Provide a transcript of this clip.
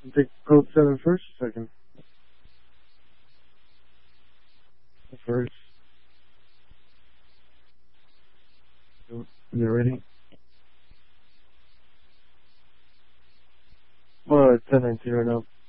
Take code 7 first, second. First. Is it ready? 1090 right now.